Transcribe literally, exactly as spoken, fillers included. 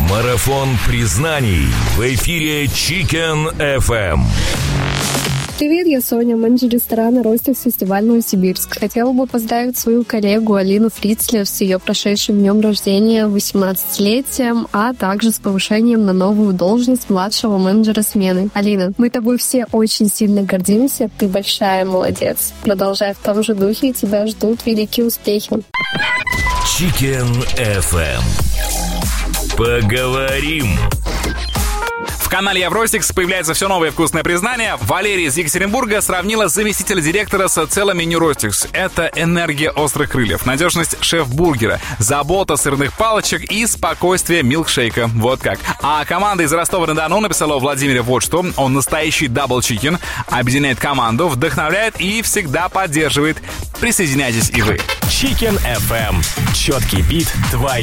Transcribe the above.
Марафон признаний в эфире Chicken эф эм. Привет, я Соня, менеджер ресторана «Ростикс» фестиваль Новосибирск. Хотела бы поздравить свою коллегу Алину Фрицлер с ее прошедшим днем рождения, восемнадцатилетием, а также с повышением на новую должность младшего менеджера смены. Алина, мы тобой все очень сильно гордимся, ты большая молодец. Продолжай в том же духе, тебя ждут великие успехи. Chicken эф эм. Поговорим. В канале Евростикс появляется все новое вкусное признание. Валерия из Екатеринбурга сравнила заместителя директора с целым меню Ростикс. Это энергия острых крыльев, надежность шеф-бургера, забота сырных палочек и спокойствие милкшейка. Вот как. А команда из Ростова-на-Дону написала о Владимире вот что. Он настоящий дабл-чикен, объединяет команду, вдохновляет и всегда поддерживает. Присоединяйтесь и вы. Chicken эф эм. Четкий бит, твоя